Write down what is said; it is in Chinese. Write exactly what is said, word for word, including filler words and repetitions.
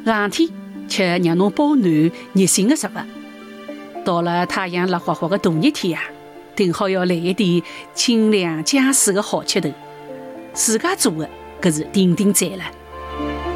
硬天吃让侬保暖热心的食物。到了太阳辣花花的大热天呀，正好要来一点清凉解暑的好吃头，自家做的搿是顶顶赞了。